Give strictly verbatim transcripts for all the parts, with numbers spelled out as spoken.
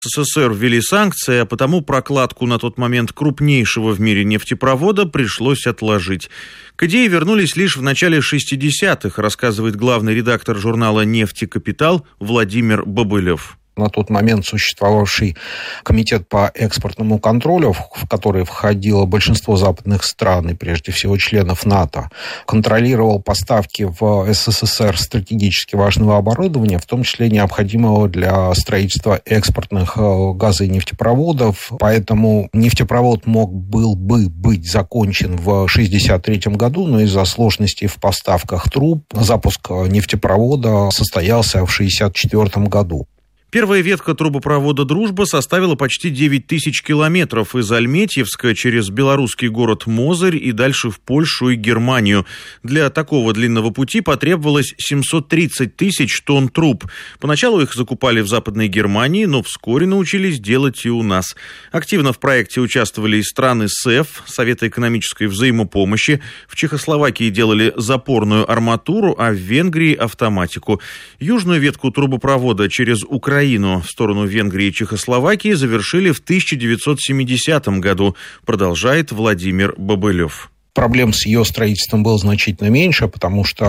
СССР ввели санкции, а потому прокладку на тот момент крупнейшего в мире нефтепровода пришлось отложить. К идее вернулись лишь в начале шестидесятых, рассказывает главный редактор журнала «Нефтекапитал» Владимир Бобылев. На тот момент существовавший комитет по экспортному контролю, в который входило большинство западных стран и прежде всего членов НАТО, контролировал поставки в СССР стратегически важного оборудования, в том числе необходимого для строительства экспортных газо- и нефтепроводов. Поэтому нефтепровод мог был бы быть закончен в шестьдесят третьем году, но из-за сложностей в поставках труб запуск нефтепровода состоялся в шестьдесят четвёртом году. Первая ветка трубопровода «Дружба» составила почти девять тысяч километров из Альметьевска через белорусский город Мозырь и дальше в Польшу и Германию. Для такого длинного пути потребовалось семьсот тридцать тысяч тонн труб. Поначалу их закупали в Западной Германии, но вскоре научились делать и у нас. Активно в проекте участвовали и страны СЭФ, Совета экономической взаимопомощи. В Чехословакии делали запорную арматуру, а в Венгрии – автоматику. Южную ветку трубопровода через Украину в сторону Венгрии и Чехословакии завершили в тысяча девятьсот семидесятом году, продолжает Владимир Бобылев. Проблем с ее строительством было значительно меньше, потому что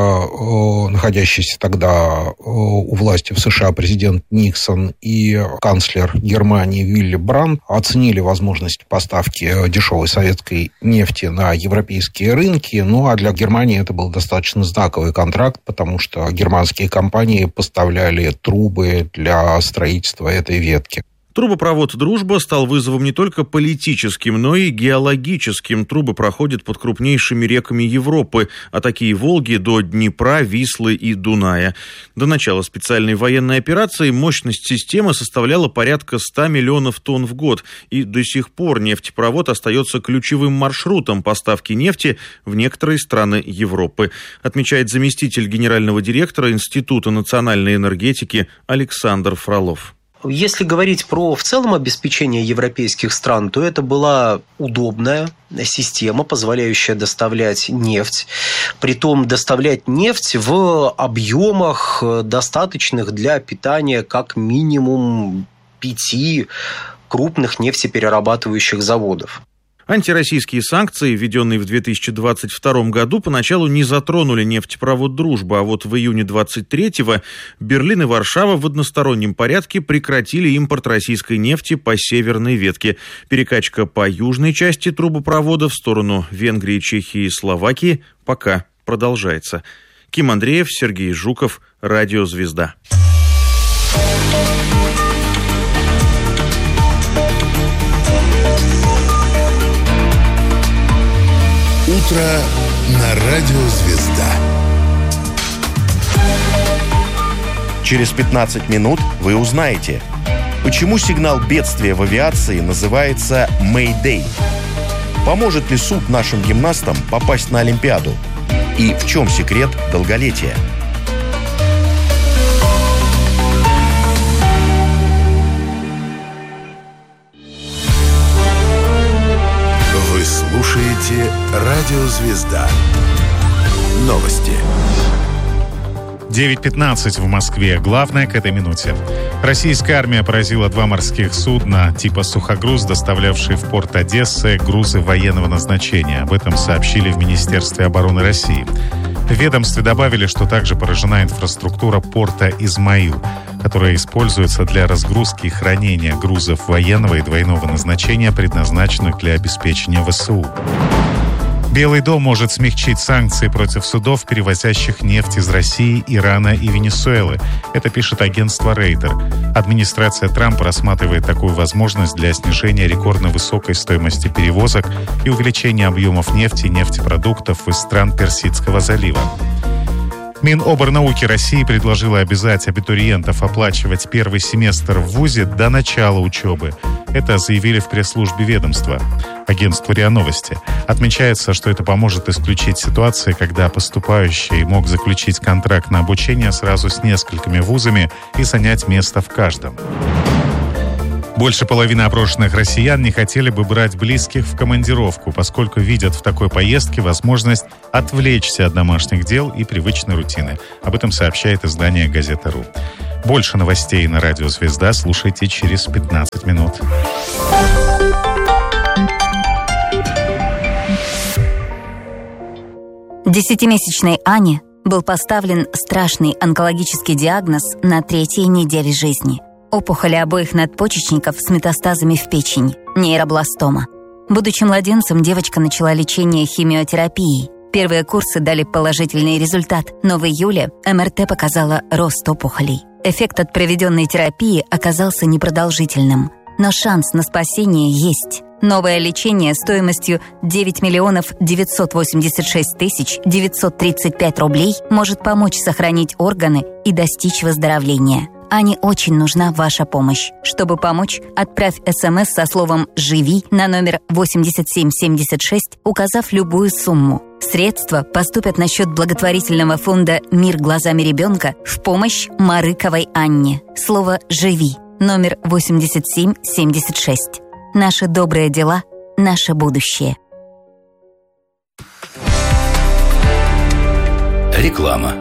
э, находящийся тогда э, у власти в США президент Никсон и канцлер Германии Вилли Брандт оценили возможность поставки дешевой советской нефти на европейские рынки. Ну, а для Германии это был достаточно знаковый контракт, потому что германские компании поставляли трубы для строительства этой ветки. Трубопровод «Дружба» стал вызовом не только политическим, но и геологическим. Трубы проходят под крупнейшими реками Европы, от Оки и Волги до Днепра, Вислы и Дуная. До начала специальной военной операции мощность системы составляла порядка ста миллионов тонн в год, и до сих пор нефтепровод остается ключевым маршрутом поставки нефти в некоторые страны Европы, отмечает заместитель генерального директора Института национальной энергетики Александр Фролов. Если говорить про в целом обеспечение европейских стран, то это была удобная система, позволяющая доставлять нефть, притом доставлять нефть в объемах, достаточных для питания как минимум пяти крупных нефтеперерабатывающих заводов. Антироссийские санкции, введенные в две тысячи двадцать втором году, поначалу не затронули нефтепровод «Дружба», а вот в июне двадцать третьего Берлин и Варшава в одностороннем порядке прекратили импорт российской нефти по северной ветке. Перекачка по южной части трубопровода в сторону Венгрии, Чехии и Словакии пока продолжается. Ким Андреев, Сергей Жуков, Радио «Звезда». Утро на Радио «Звезда». Через пятнадцать минут вы узнаете, почему сигнал бедствия в авиации называется «Мэйдэй», поможет ли суд нашим гимнастам попасть на Олимпиаду и в чем секрет долголетия. Вы слушаете Радио «Звезда». Новости. девять пятнадцать в Москве. Главное к этой минуте. Российская армия поразила два морских судна типа «Сухогруз», доставлявшие в порт Одессы грузы военного назначения. Об этом сообщили в Министерстве обороны России. В ведомстве добавили, что также поражена инфраструктура порта Измаил, которая используется для разгрузки и хранения грузов военного и двойного назначения, предназначенных для обеспечения ВСУ. Белый дом может смягчить санкции против судов, перевозящих нефть из России, Ирана и Венесуэлы. Это пишет агентство Рейтер. Администрация Трампа рассматривает такую возможность для снижения рекордно высокой стоимости перевозок и увеличения объемов нефти и нефтепродуктов из стран Персидского залива. Миноборнауки России предложила обязать абитуриентов оплачивать первый семестр в вузе до начала учебы. Это заявили в пресс-службе ведомства. Агентство РИА Новости. Отмечается, что это поможет исключить ситуации, когда поступающий мог заключить контракт на обучение сразу с несколькими вузами и занять место в каждом. Больше половины опрошенных россиян не хотели бы брать близких в командировку, поскольку видят в такой поездке возможность отвлечься от домашних дел и привычной рутины. Об этом сообщает издание «Газета.ру». Больше новостей на Радио Звезда слушайте через пятнадцать минут. Десятимесячной Ане был поставлен страшный онкологический диагноз на третьей неделе жизни. Опухоли обоих надпочечников с метастазами в печени, нейробластома. Будучи младенцем, девочка начала лечение химиотерапией. Первые курсы дали положительный результат, но в июле эм эр тэ показала рост опухолей. Эффект от проведенной терапии оказался непродолжительным, но шанс на спасение есть. Новое лечение стоимостью девять миллионов девятьсот восемьдесят шесть тысяч девятьсот тридцать пять рублей может помочь сохранить органы и достичь выздоровления. Ане очень нужна ваша помощь. Чтобы помочь, отправь СМС со словом «Живи» на номер восемьдесят семь семьдесят шесть, указав любую сумму. Средства поступят на счет благотворительного фонда «Мир глазами ребенка» в помощь Марыковой Анне. Слово «Живи» номер восемьдесят семь семьдесят шесть. Наши добрые дела – наше будущее. Реклама.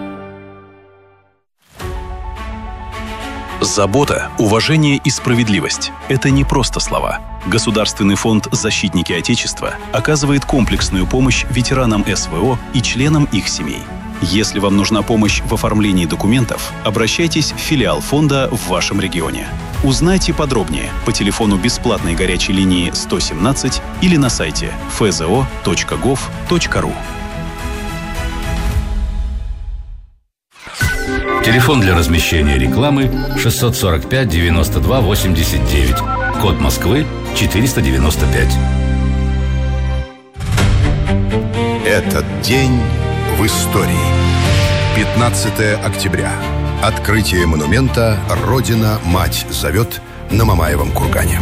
Забота, уважение и справедливость – это не просто слова. Государственный фонд «Защитники Отечества» оказывает комплексную помощь ветеранам эс вэ о и членам их семей. Если вам нужна помощь в оформлении документов, обращайтесь в филиал фонда в вашем регионе. Узнайте подробнее по телефону бесплатной горячей линии сто семнадцать или на сайте эф зэ о точка гов точка ру. Телефон для размещения рекламы шестьсот сорок пять девяносто два восемьдесят девять. Код Москвы четыреста девяносто пять. Этот день в истории. пятнадцатое октября. Открытие монумента «Родина-мать зовет» на Мамаевом кургане.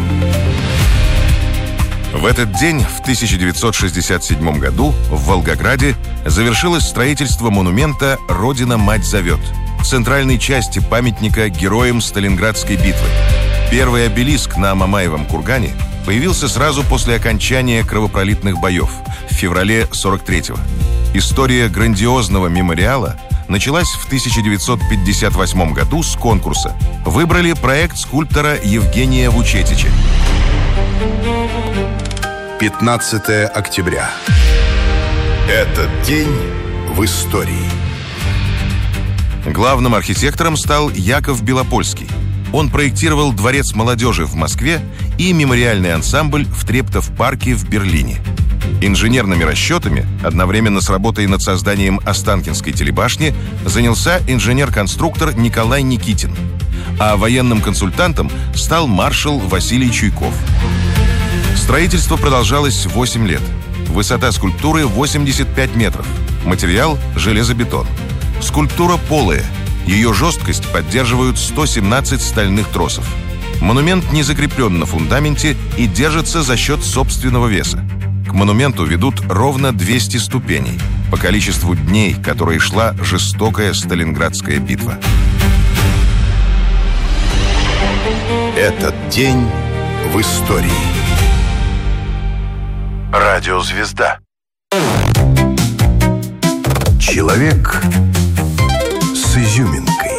В этот день, в тысяча девятьсот шестьдесят седьмом году, в Волгограде завершилось строительство монумента «Родина-мать зовет», центральной части памятника героям Сталинградской битвы. Первый обелиск на Мамаевом кургане появился сразу после окончания кровопролитных боев в феврале сорок третьего. История грандиозного мемориала началась в тысяча девятьсот пятьдесят восьмом году с конкурса. Выбрали проект скульптора Евгения Вучетича. пятнадцатое октября. Этот день в истории. Главным архитектором стал Яков Белопольский. Он проектировал Дворец молодежи в Москве и мемориальный ансамбль в Трептов-парке в Берлине. Инженерными расчетами, одновременно с работой над созданием Останкинской телебашни, занялся инженер-конструктор Николай Никитин. А военным консультантом стал маршал Василий Чуйков. Строительство продолжалось восемь лет. Высота скульптуры восемьдесят пять метров. Материал – железобетон. Скульптура полая. Ее жесткость поддерживают сто семнадцать стальных тросов. Монумент не закреплен на фундаменте и держится за счет собственного веса. К монументу ведут ровно двести ступеней по количеству дней, которые шла жестокая Сталинградская битва. Этот день в истории. Радиозвезда. Человек с изюминкой.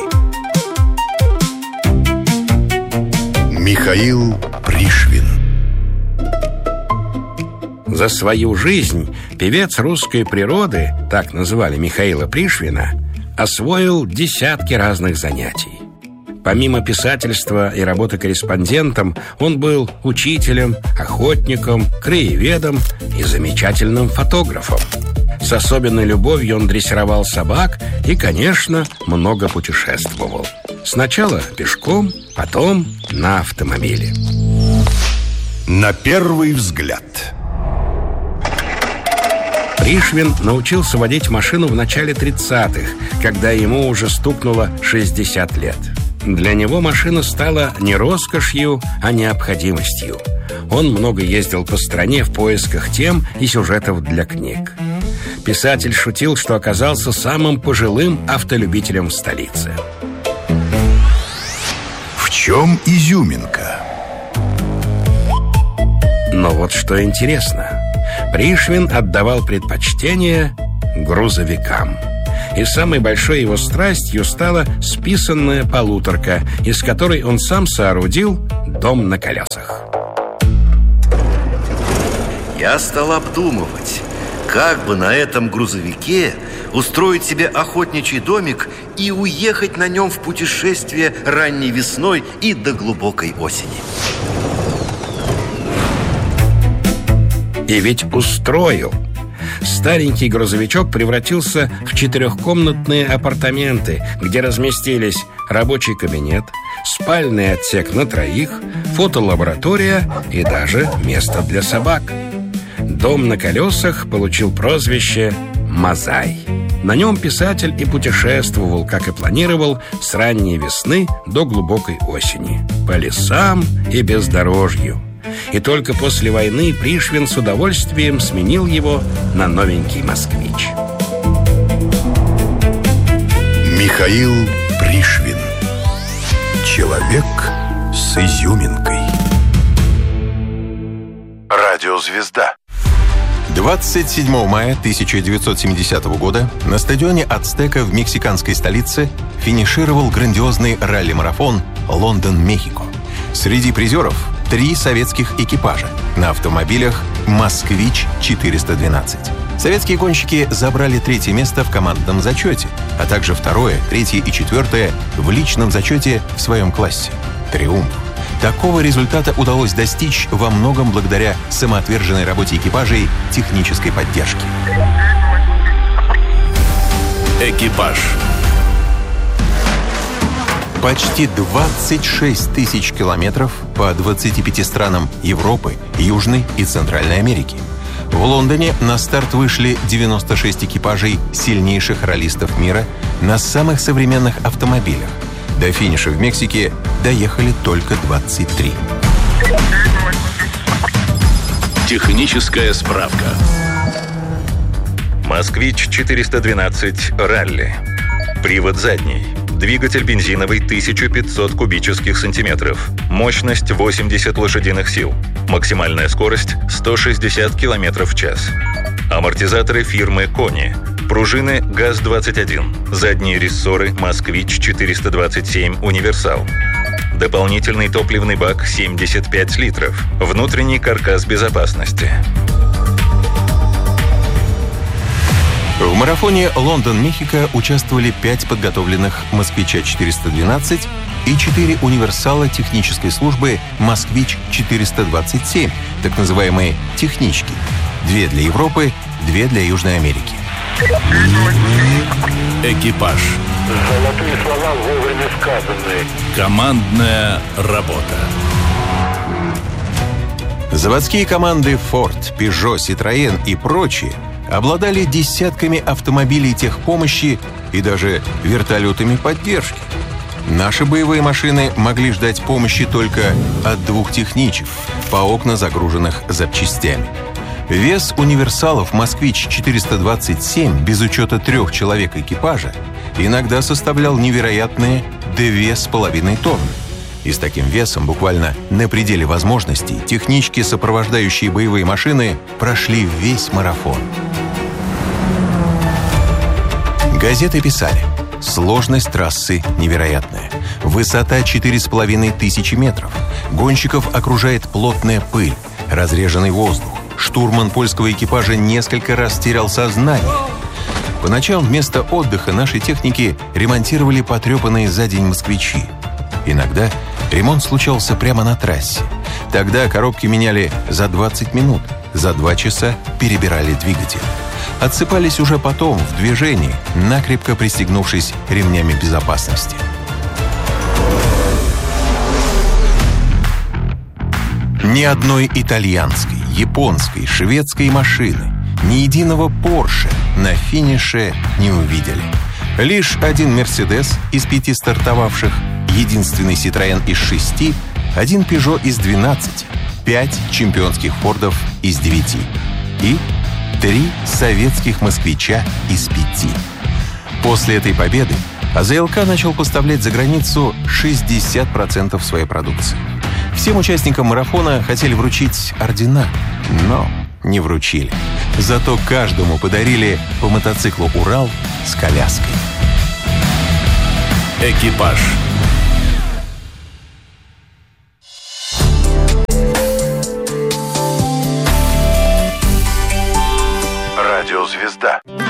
Михаил Пришвин. За свою жизнь певец русской природы, так называли Михаила Пришвина, освоил десятки разных занятий. Помимо писательства и работы корреспондентом, он был учителем, охотником, краеведом и замечательным фотографом. С особенной любовью он дрессировал собак и, конечно, много путешествовал. Сначала пешком, потом на автомобиле. На первый взгляд. Пришвин научился водить машину в начале тридцатых, когда ему уже стукнуло шестьдесят лет. Для него машина стала не роскошью, а необходимостью. Он много ездил по стране в поисках тем и сюжетов для книг. Писатель шутил, что оказался самым пожилым автолюбителем в столице. В чем изюминка? Но вот что интересно. Пришвин отдавал предпочтение грузовикам. И самой большой его страстью стала списанная полуторка, из которой он сам соорудил дом на колесах. Я стал обдумывать, как бы на этом грузовике устроить себе охотничий домик и уехать на нем в путешествие ранней весной и до глубокой осени. И ведь устроил. Старенький грузовичок превратился в четырехкомнатные апартаменты, где разместились рабочий кабинет, спальный отсек на троих, фотолаборатория и даже место для собак. Дом на колесах получил прозвище «Мазай». На нем писатель и путешествовал, как и планировал, с ранней весны до глубокой осени, по лесам и бездорожью. И только после войны Пришвин с удовольствием сменил его на новенький «Москвич». Михаил Пришвин. Человек с изюминкой. Радиозвезда. двадцать седьмого мая тысяча девятьсот семидесятого года на стадионе «Ацтека» в мексиканской столице финишировал грандиозный ралли-марафон «Лондон-Мехико». Среди призеров три советских экипажа на автомобилях «Москвич четыреста двенадцать». Советские гонщики забрали третье место в командном зачете, а также второе, третье и четвертое в личном зачете в своем классе. Триумф. Такого результата удалось достичь во многом благодаря самоотверженной работе экипажей технической поддержки. Экипаж. Почти двадцать шесть тысяч километров по двадцати пяти странам Европы, Южной и Центральной Америки. В Лондоне на старт вышли девяносто шесть экипажей сильнейших раллистов мира на самых современных автомобилях. До финиша в Мексике доехали только двадцать три. Техническая справка. «Москвич четыреста двенадцать ралли». Привод задний. Двигатель бензиновый тысяча пятьсот кубических сантиметров. Мощность восемьдесят лошадиных сил. Максимальная скорость сто шестьдесят километров в час. Амортизаторы фирмы «Кони». Пружины ГАЗ двадцать один. Задние рессоры «Москвич четыреста двадцать семь Универсал». Дополнительный топливный бак семьдесят пять литров. Внутренний каркас безопасности. В марафоне «Лондон-Мехико» участвовали пять подготовленных «Москвича четыреста двенадцать» и четыре универсала технической службы «Москвич четыреста двадцать семь», так называемые «технички». Две для Европы, две для Южной Америки. Экипаж. Золотые слова вовремя сказанные. Командная работа. Заводские команды Ford, Peugeot, Citroën и прочие обладали десятками автомобилей техпомощи и даже вертолетами поддержки. Наши боевые машины могли ждать помощи только от двух техничек, по окна загруженных запчастями. Вес универсалов «Москвич четыреста двадцать семь» без учета трех человек экипажа иногда составлял невероятные две с половиной тонны. И с таким весом, буквально на пределе возможностей, технички, сопровождающие боевые машины, прошли весь марафон. Газеты писали: сложность трассы невероятная. Высота четыре с половиной тысячи метров. Гонщиков окружает плотная пыль, разреженный воздух. Штурман польского экипажа несколько раз терял сознание. По ночам вместо отдыха наши техники ремонтировали потрепанные за день москвичи. Иногда ремонт случался прямо на трассе. Тогда коробки меняли за двадцать минут, за два часа перебирали двигатель. Отсыпались уже потом, в движении, накрепко пристегнувшись ремнями безопасности. Ни одной итальянской, японской, шведской машины, ни единого Порше на финише не увидели. Лишь один Мерседес из пяти стартовавших, единственный Citroën из шести, один Peugeot из двенадцати, пять чемпионских Фордов из девяти и три советских москвича из пяти. После этой победы АЗЛК начал поставлять за границу шестьдесят процентов своей продукции. Всем участникам марафона хотели вручить ордена, но не вручили. Зато каждому подарили по мотоциклу «Урал» с коляской. Экипаж. Радиозвезда.